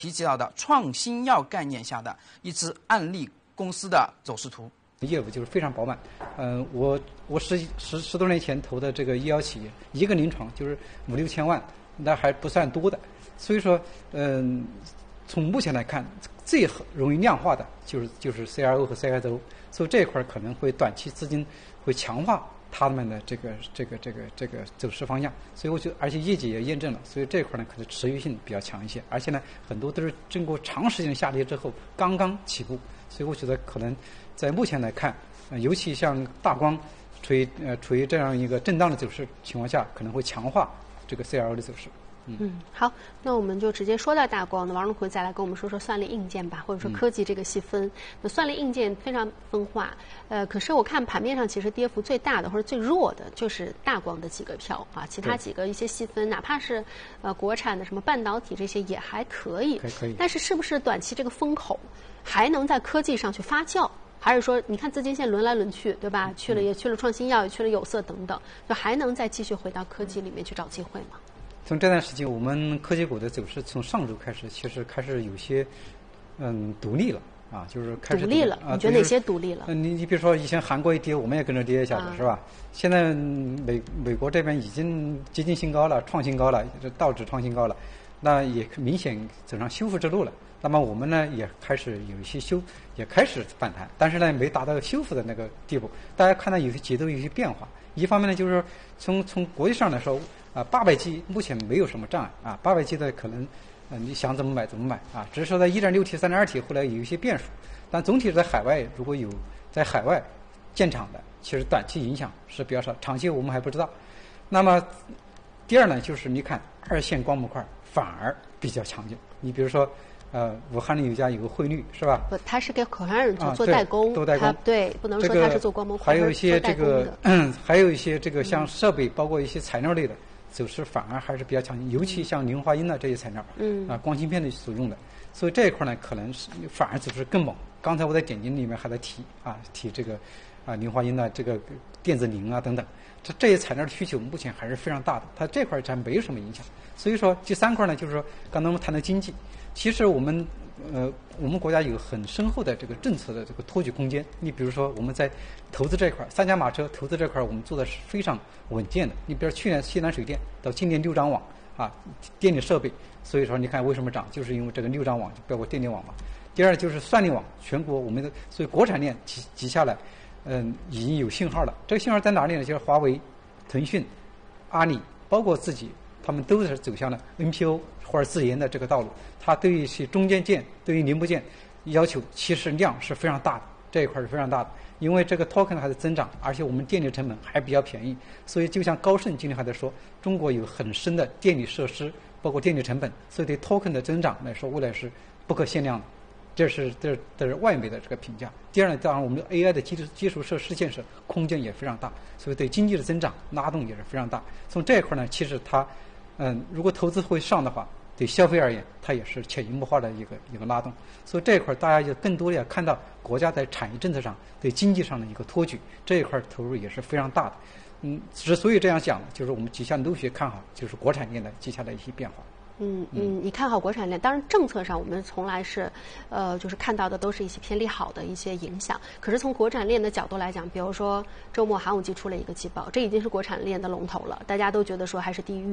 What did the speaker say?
提及到的创新药概念下的一支案例公司的走势图。 业务就是非常饱满。我十多年前投的这个医药企业，一个临床就是5、6千万，那还不算多的。所以说，从目前来看，最容易量化的就是 CRO 和 CSO， 所以这一块可能会短期资金会强化他们的这个走势方向。所以我觉得，而且业绩也验证了，所以这一块呢可能持续性比较强一些，而且呢很多都是经过长时间下跌之后刚刚起步，所以我觉得可能在目前来看，尤其像大光处于这样一个震荡的走势情况下，可能会强化这个 CRO 的走势。 好，那我们就直接说到大光。那王荣奎再来跟我们说说算力硬件吧，或者说科技这个细分。那算力硬件非常分化，可是我看盘面上其实跌幅最大的或者最弱的就是大光的几个票啊，其他几个一些细分，哪怕是国产的什么半导体这些也还可以， 可以。 但是是不是短期这个风口还能在科技上去发酵？还是说，你看资金现在轮来轮去，对吧？也去了创新药，也去了有色等等，就还能再继续回到科技里面去找机会吗？ 从这段时间，我们科技股的走势从上周开始，其实开始有些独立了啊，就是开始独立了。你觉得哪些独立了？ 你比如说以前韩国一跌，我们也跟着跌一下子，是吧？现在美国这边已经接近新高了，创新高了，道指创新高了，那也明显走上修复之路了。那么我们呢也开始有一些也开始反弹，但是呢没达到修复的那个地步。大家看到有些节奏有些变化。一方面呢，就是从国际上来说，800G 目前没有什么障碍啊，800G 的可能你想怎么买怎么买啊，只是说在 1.6T、3.2T 后来有一些变数，但总体在海外如果有在海外建厂的，其实短期影响是比较少，长期我们还不知道。那么第二呢，就是你看2线光模块反而比较强劲，你比如说。武汉的有个汇率是吧？ 不，他是给口腔人做代工， 做代工。 对，不能说他是做光模块。 还有一些还有一些像设备，包括一些材料类的走势反而还是比较强劲，尤其像磷化铟的这些材料，光芯片的所用的，所以这一块呢可能是反而走势更猛。刚才我在点睛里面还在提这个磷化铟的这个电子磷等等，这些材料的需求目前还是非常大的，它这块还没有什么影响。所以说第三块呢，就是说刚才我们谈到经济。其实我们国家有很深厚的这个政策的这个托举空间。你比如说我们在投资这块，3驾马车投资这块，我们做的是非常稳健的。你比如去年西南水电到今年6张网电力设备，所以说你看为什么涨，就是因为这个6张网包括电力网嘛。第二就是算力网，全国我们的所以国产链挤下来，已经有信号了。这个信号在哪里呢？就是华为、腾讯、阿里，包括自己。他们都是走向了 NPO 或者自研的这个道路，它对于一些中间件、对于零部件要求，其实量是非常大的，这一块是非常大的。因为这个 token 还在增长，而且我们电力成本还比较便宜，所以就像高盛今天还在说，中国有很深的电力设施，包括电力成本，所以对 token 的增长来说，未来是不可限量的。这是外媒的这个评价。第二呢，当然我们的 AI 的基础设施建设空间也非常大，所以对经济的增长拉动也是非常大。从这一块呢，其实它如果投资会上的话，对消费而言，它也是潜移默化的一个拉动。所以这一块大家就更多的要看到国家在产业政策上对经济上的一个托举，这一块投入也是非常大的。之所以这样讲，就是我们几项都看好，就是国产链的接下来一些变化。 你看好国产链，当然政策上我们从来是，就是看到的都是一些偏利好的一些影响。可是从国产链的角度来讲，比如说周末寒武纪出了一个季报，这已经是国产链的龙头了，大家都觉得说还是低于